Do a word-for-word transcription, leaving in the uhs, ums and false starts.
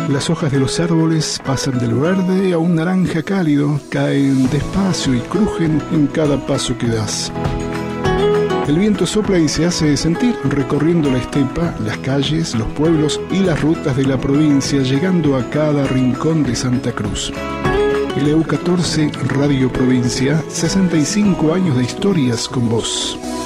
Las hojas de los árboles pasan del verde a un naranja cálido, caen despacio y crujen en cada paso que das. El viento sopla y se hace sentir recorriendo la estepa, las calles, los pueblos y las rutas de la provincia, llegando a cada rincón de Santa Cruz. L U catorce Radio Provincia, sesenta y cinco años de historias con vos.